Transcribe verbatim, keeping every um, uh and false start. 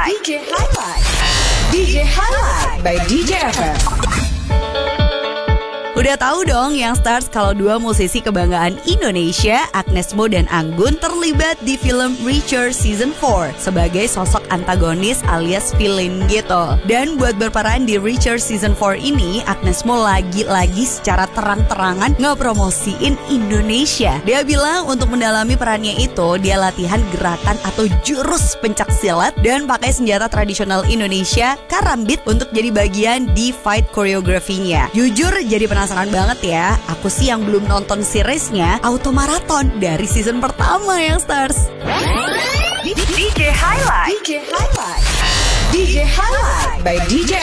D J Highlight. D J Highlight by D J F M. Udah tahu dong yang Stars kalau dua musisi kebanggaan Indonesia, Agnes Mo dan Anggun, terlibat di film Reacher Season four sebagai sosok antagonis alias villain gitu. Dan buat berperan di Reacher Season four ini, Agnes Mo lagi-lagi secara terang-terangan ngepromosiin Indonesia. Dia bilang untuk mendalami perannya itu, dia latihan gerakan atau jurus pencak silat dan pakai senjata tradisional Indonesia, karambit, untuk jadi bagian di fight koreografinya. Jujur jadi penasaran Penasaran banget ya. Aku sih yang belum nonton seriesnya auto maraton dari season pertama yang Stars. D J Highlight. D J Highlight. D J Highlight by D J